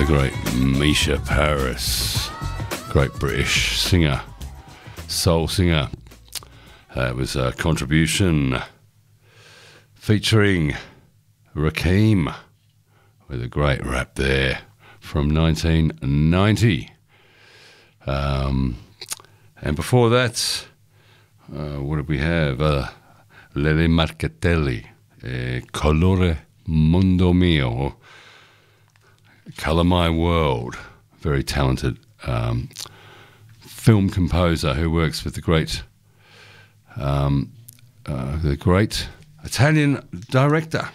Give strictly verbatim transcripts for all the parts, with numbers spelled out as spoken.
the great Misha Paris, great British singer, soul singer. That was a contribution featuring Rakim with a great rap there from nineteen ninety. Um, and before that, uh, what did we have? Uh, Lele Marcatelli, eh, Colore Mondo Mio, Colour My World. Very talented um, film composer who works with the great, um, uh, the great Italian director.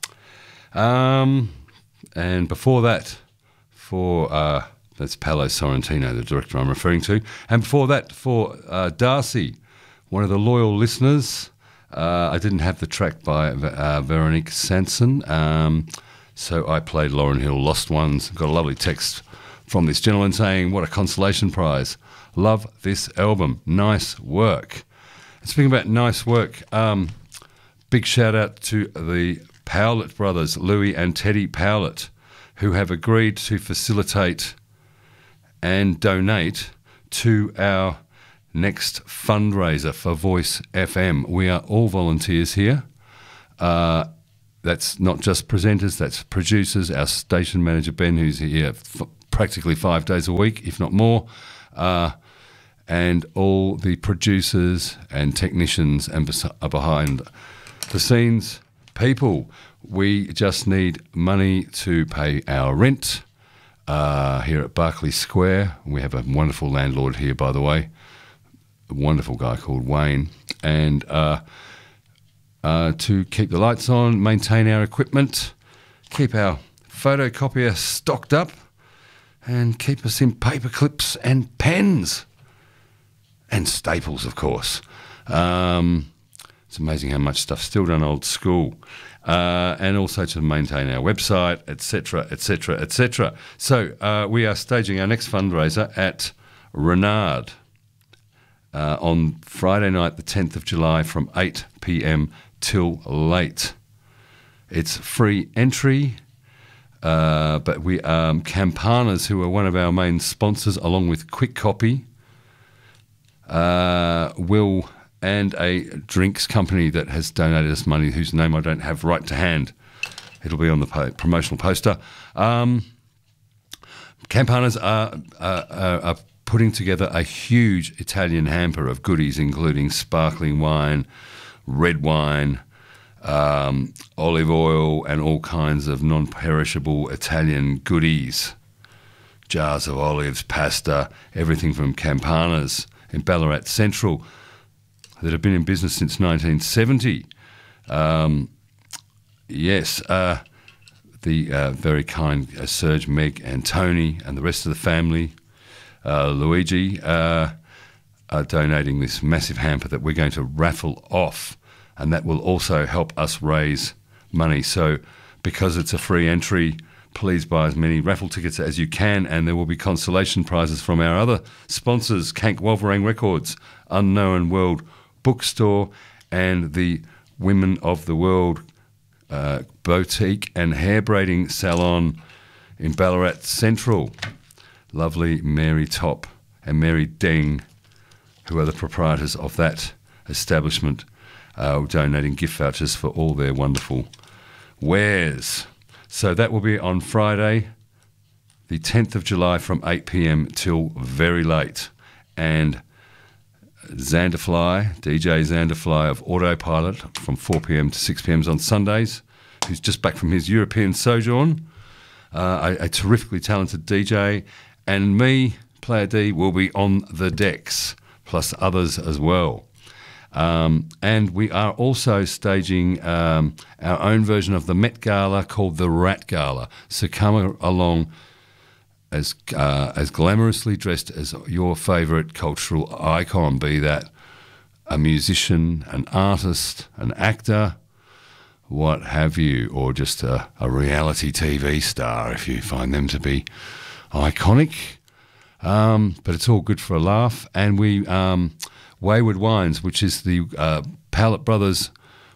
Um, and before that, for uh, that's Paolo Sorrentino, the director I'm referring to. And before that, for uh, Darcy, one of the loyal listeners. Uh, I didn't have the track by uh, Veronique Sanson, um, so I played Lauryn Hill, Lost Ones. Got a lovely text from this gentleman saying, what a consolation prize. Love this album. Nice work. And speaking about nice work, um, big shout out to the Powlett brothers, Louis and Teddy Powlett, who have agreed to facilitate and donate to our next fundraiser for Voice F M. We are all volunteers here. Uh, that's not just presenters, that's producers, our station manager Ben, who's here f- practically five days a week, if not more, uh, and all the producers and technicians and bes- behind the scenes people. We just need money to pay our rent uh, here at Berkeley Square. We have a wonderful landlord here, by the way, a wonderful guy called Wayne, and uh, uh, to keep the lights on, maintain our equipment, keep our photocopier stocked up, and keep us in paper clips and pens and staples, of course. Um, it's amazing how much stuff's still done old school. Uh, and also to maintain our website, et cetera, et cetera, et cetera. So uh, we are staging our next fundraiser at Renard uh, on Friday night, the tenth of July, from eight p.m. till late. It's free entry, uh, but we um, Campanas, who are one of our main sponsors, along with Quick Copy, uh, will... and a drinks company that has donated us money, whose name I don't have right to hand. It'll be on the po- promotional poster. Um, Campanas are, are, are putting together a huge Italian hamper of goodies, including sparkling wine, red wine, um, olive oil, and all kinds of non-perishable Italian goodies. Jars of olives, pasta, everything from Campanas in Ballarat Central, that have been in business since nineteen seventy. Um, yes, uh, the uh, very kind uh, Serge, Meg and Tony and the rest of the family, uh, Luigi, uh, are donating this massive hamper that we're going to raffle off, and that will also help us raise money. So because it's a free entry, please buy as many raffle tickets as you can, and there will be consolation prizes from our other sponsors, Kank Wolverine Records, Unknown World Bookstore, and the Women of the World uh, boutique and hair braiding salon in Ballarat Central. Lovely Mary Top and Mary Deng, who are the proprietors of that establishment, uh, donating gift vouchers for all their wonderful wares. So that will be on Friday, the tenth of July, from eight p.m. till very late. And Xanderfly, D J Xanderfly of Autopilot, from four p.m. to six p.m. on Sundays, who's just back from his European sojourn, uh, a, a terrifically talented D J, and me, Player D, will be on the decks, plus others as well. Um, and we are also staging um, our own version of the Met Gala called the Rat Gala. So come along as uh, as glamorously dressed as your favourite cultural icon, be that a musician, an artist, an actor, what have you, or just a, a reality T V star if you find them to be iconic. Um, but it's all good for a laugh. And we, um, Wayward Wines, which is the uh, Powlett Brothers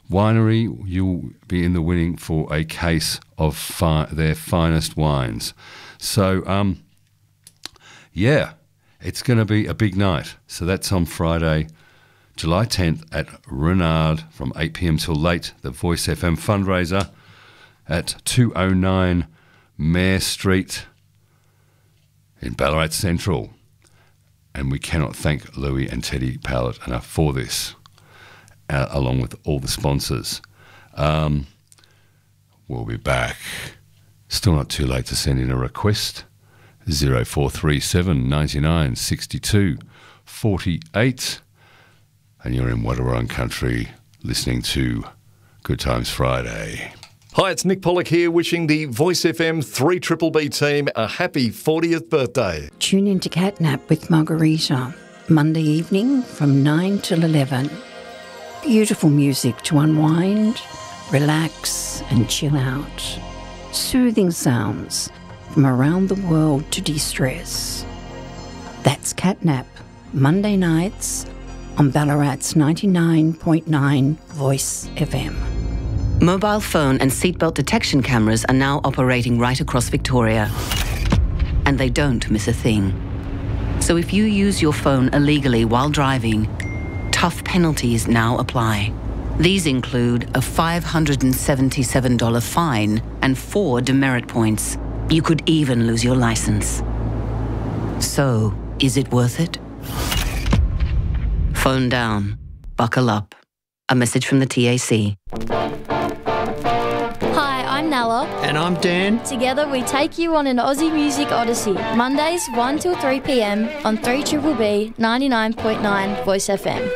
Winery, you'll be in the winning for a case of fi- their finest wines. So, um, yeah, it's going to be a big night. So that's on Friday, July tenth at Renard from eight p.m. till late. The Voice F M fundraiser at two oh nine Mare Street in Ballarat Central. And we cannot thank Louis and Teddy Pallett enough for this, uh, along with all the sponsors. Um, we'll be back. Still not too late to send in a request. zero four three seven, nine nine, six two, four eight. And you're in Wadawurrung Country listening to Good Times Friday. Hi, it's Nick Pollock here, wishing the Voice F M three B B team a happy fortieth birthday. Tune in to Catnap with Margarita, Monday evening from nine till eleven. Beautiful music to unwind, relax and chill out. Soothing sounds from around the world to de-stress. That's Catnap, Monday nights on Ballarat's ninety-nine point nine Voice F M. Mobile phone and seatbelt detection cameras are now operating right across Victoria. And they don't miss a thing. So if you use your phone illegally while driving, tough penalties now apply. These include a five hundred seventy-seven dollars fine and four demerit points. You could even lose your license. So, is it worth it? Phone down. Buckle up. A message from the T A C. Hi, I'm Nella. And I'm Dan. Together we take you on an Aussie music odyssey. Mondays one till three p.m. on three B B B ninety-nine point nine Voice F M.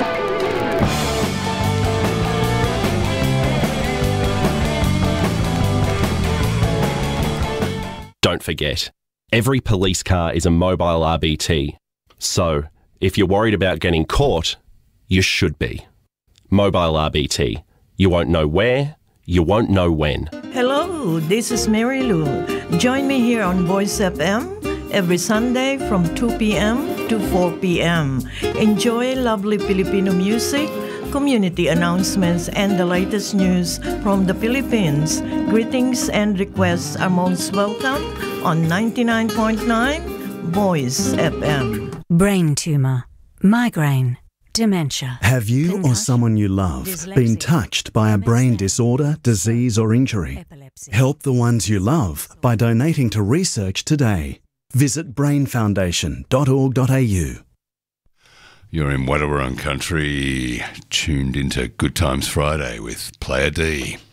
Don't forget, every police car is a mobile R B T. So, if you're worried about getting caught, you should be. Mobile R B T. You won't know where, you won't know when. Hello, this is Mary Lou. Join me here on Voice F M every Sunday from two p.m. to four p.m. Enjoy lovely Filipino music, community announcements, and the latest news from the Philippines. Greetings and requests are most welcome on ninety-nine point nine Voice F M. Brain tumour, migraine, dementia. Have you or someone you love been touched by a brain disorder, disease or injury? Help the ones you love by donating to research today. Visit brain foundation dot org dot a u. You're in Wadawurrung Country, tuned into Good Times Friday with Player D.